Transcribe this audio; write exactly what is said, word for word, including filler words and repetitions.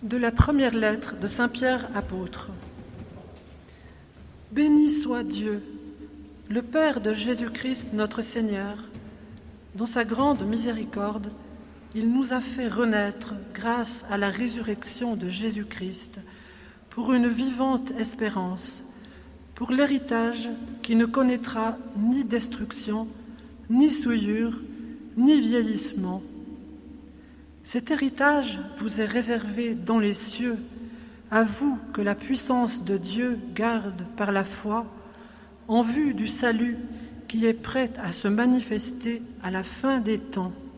De la première lettre de saint Pierre apôtre. Béni soit Dieu, le Père de Jésus-Christ notre Seigneur. Dans sa grande miséricorde, il nous a fait renaître grâce à la résurrection de Jésus-Christ pour une vivante espérance, pour l'héritage qui ne connaîtra ni destruction, ni souillure, ni vieillissement. Cet héritage vous est réservé dans les cieux, à vous que la puissance de Dieu garde par la foi, en vue du salut qui est prêt à se manifester à la fin des temps.